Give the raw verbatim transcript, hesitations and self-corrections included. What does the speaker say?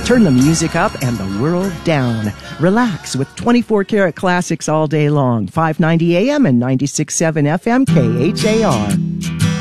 Turn the music up and the world down. Relax with twenty-four karat classics all day long. five ninety A M and ninety-six point seven F M K H A R.